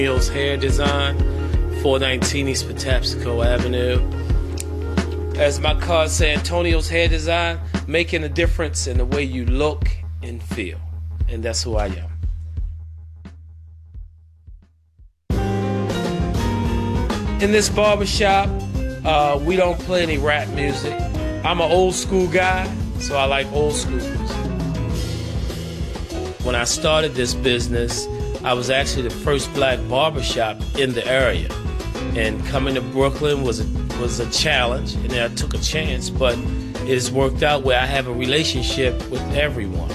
Antonio's Hair Design, 419 East Patapsco Avenue. As my card says, Antonio's Hair Design, making a difference in the way you look and feel. And that's who I am. In this barbershop, we don't play any rap music. I'm an old school guy, so I like old school music. When I started this business, I was actually the first black barbershop in the area. And coming to Brooklyn was a challenge, and I took a chance, but it's worked out where I have a relationship with everyone.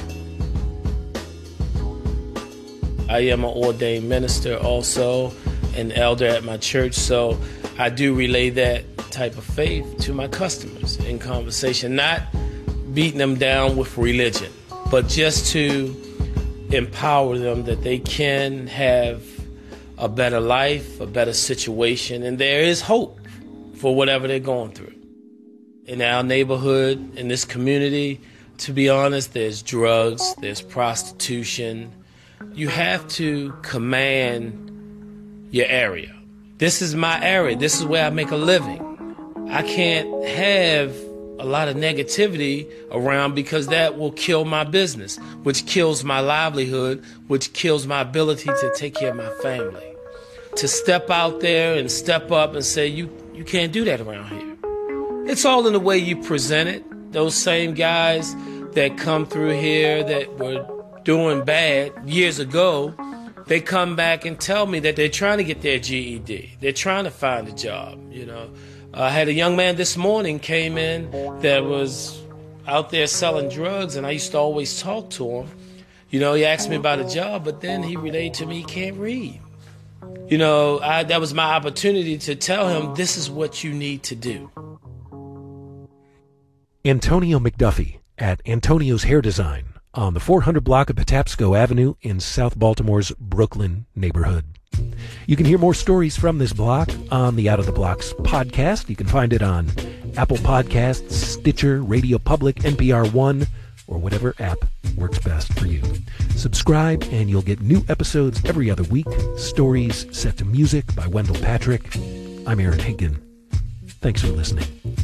I am an ordained minister also, an elder at my church, so I do relay that type of faith to my customers in conversation, not beating them down with religion, but just to empower them that they can have a better life, a better situation, and there is hope for whatever they're going through. In our neighborhood, in this community, to be honest, there's drugs, there's prostitution. You have to command your area. This is my area. This is where I make a living. I can't have a lot of negativity around because that will kill my business, which kills my livelihood, which kills my ability to take care of my family. To step out there and step up and say, you can't do that around here. It's all in the way you present it. Those same guys that come through here that were doing bad years ago, they come back and tell me that they're trying to get their GED. They're trying to find a job, you know. I had a young man this morning came in that was out there selling drugs, and I used to always talk to him. You know, he asked me about a job, but then he relayed to me he can't read. You know, that was my opportunity to tell him this is what you need to do. Antonio McDuffie at Antonio's Hair Design on the 400 block of Patapsco Avenue in South Baltimore's Brooklyn neighborhood. You can hear more stories from this block on the Out of the Blocks podcast. You can find it on Apple Podcasts, Stitcher, Radio Public, NPR One, or whatever app works best for you. Subscribe and you'll get new episodes every other week. Stories set to music by Wendell Patrick. I'm Aaron Hinkin. Thanks for listening.